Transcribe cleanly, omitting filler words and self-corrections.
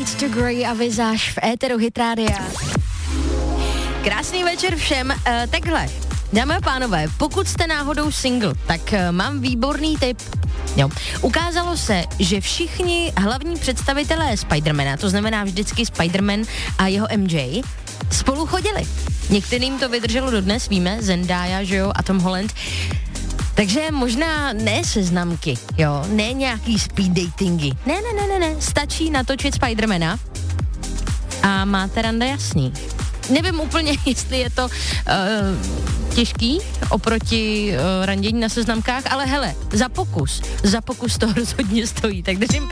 to Grey a Visage v éteru Hit Rádia. Krásný večer všem. Takhle, dámy a pánové, pokud jste náhodou single, tak mám výborný tip. Jo. Ukázalo se, že všichni hlavní představitelé Spidermana, to znamená vždycky Spiderman a jeho MJ, spolu chodili. Některým to vydrželo dodnes, víme, Zendaya, že jo, a Tom Holland. Takže možná ne seznamky, jo, ne nějaký speed datingy. Ne, stačí natočit Spidermana a máte rande jasný. Nevím úplně, jestli je to těžký oproti randění na seznamkách, ale hele, za pokus to rozhodně stojí, tak držím